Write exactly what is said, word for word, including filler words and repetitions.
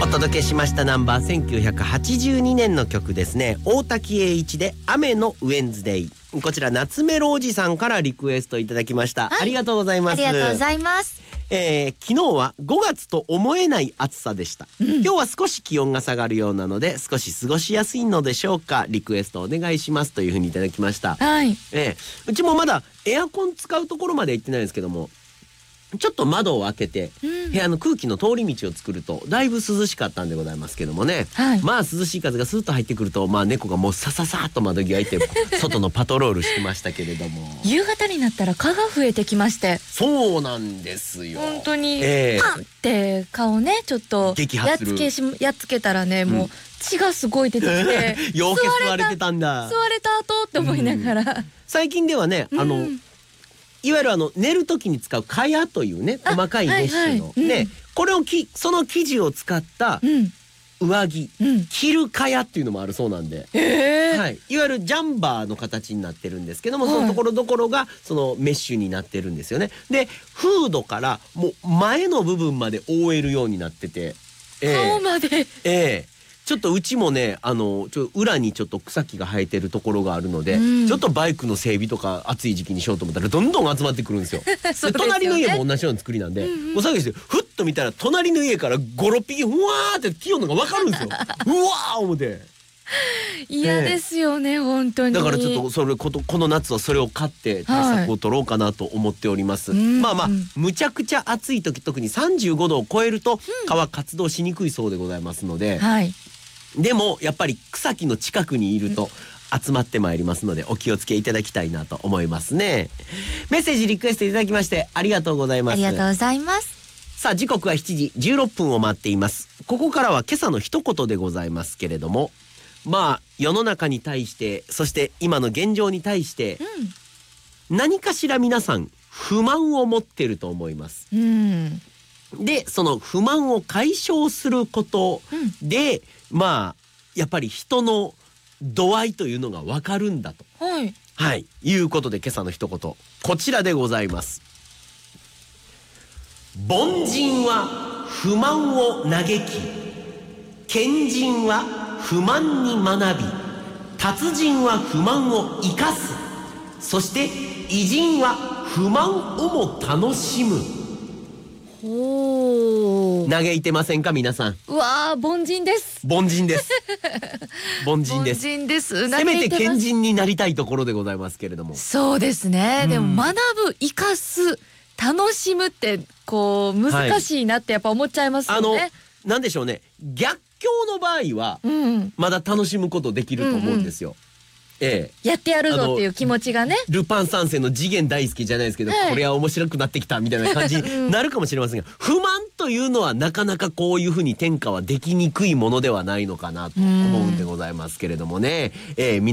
届けしましたナンバーせんきゅうひゃくはちじゅうにねんの曲ですね。大滝栄一で雨のウェンズデイ。こちら夏メロおじさんからリクエストいただきました、はい、ありがとうございます。 ありがとうございます。 えー、昨日はごがつと思えない暑さでした、うん、今日は少し気温が下がるようなので少し過ごしやすいのでしょうか。リクエストお願いしますというふうにいただきました、 はい。 えー、うちもまだエアコン使うところまで行ってないんですけども、ちょっと窓を開けて、うん、部屋の空気の通り道を作るとだいぶ涼しかったんでございますけどもね、はい、まあ涼しい風がスーッと入ってくると、まあ猫がもうさささっと窓際行って外のパトロールしてましたけれども夕方になったら蚊が増えてきまして。 そうなんですよ。 本当に、えー、パンって顔ねちょっとやっつけしやっつけたらね、うん、もう血がすごい出てきてようけ吸われてたんだ。 吸われた後って思いながら、うん、 最近ではねあの、うんいわゆるあの寝る時に使う蚊帳というね細かいメッシュの、はいはい、ね、うん、これをきその生地を使った上着、うん、着る蚊帳っていうのもあるそうなんで、えーはい、いわゆるジャンバーの形になってるんですけども、はい、そのところどころがそのメッシュになってるんですよね。でフードからもう前の部分まで覆えるようになってて、 えー、顔までえーちょっとうちもねあのちょ裏にちょっと草木が生えてるところがあるので、うん、ちょっとバイクの整備とか暑い時期にしようと思ったらどんどん集まってくるんですよ。でね、隣の家も同じような作りなんで、うんうん、お作業してふっと見たら隣の家からごろっぴきふわーって来ようのが分かるんですよ。うわー思って嫌ですよね、えー、本当に。 だからちょっとそれこ の, この夏はそれを買って対策を取ろうかなと思っております、はい、まあまあむちゃくちゃ暑い時特にさんじゅうごどを超えると蚊は活動しにくいそうでございますので、うんはい、でもやっぱり草木の近くにいると集まってまいりますのでお気をつけいただきたいなと思いますね。メッセージリクエストいただきましてありがとうございます。 ありがとうございます。 さあ時刻はしちじじゅうろっぷんを回っています。ここからは今朝の一言でございますけれども、まあ世の中に対してそして今の現状に対して、うん、何かしら皆さん不満を持ってると思います、うん、でその不満を解消することで、うん、まあやっぱり人の度合いというのが分かるんだと、はい、はい、いうことで今朝の一言こちらでございます。凡人は不満を嘆き、賢人は不満に学び、達人は不満を生かす、そして偉人は不満をも楽しむ。 ほー、 嘆いてませんか皆さん。 うわー、凡人です。 凡人です凡人です。 凡人です。 せめて賢人になりたいところでございますけれども。 そうですね、うん、でも学ぶ、生かす、楽しむってこう難しいなってやっぱ思っちゃいますよね、はい、あのなんでしょうね、逆境の場合はまだ楽しむことできると思うんですよ、うんうん、ええ、 やってやるぞっていう気持ちがね。 ルパン三世の次元大好きじゃないですけど、はい、これは面白くなってきたみたいな感じになるかもしれませんが、うん、不満というのはなかなかこういうふうに転化はできにくいものではないのかなと思うんでございますけれどもね、ええ